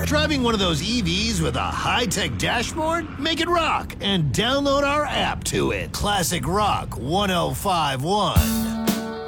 Driving one of those EVs with a high-tech dashboard? Make it rock and download our app to it. Classic Rock 1051.